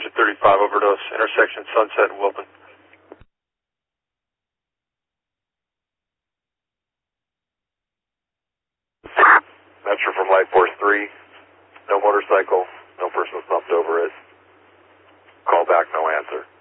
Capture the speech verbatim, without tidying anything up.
Digit thirty-five overdose, intersection Sunset and Wilton. Metro from Light Force three. No motorcycle, no person was bumped over it. Call back, no answer.